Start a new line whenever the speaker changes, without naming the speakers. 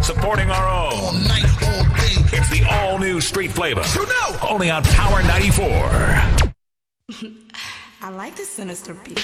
supporting our own.
All night, all day.
It's the all-new Street Flavor.
You know.
Only on Power 94.
I like the sinister beat.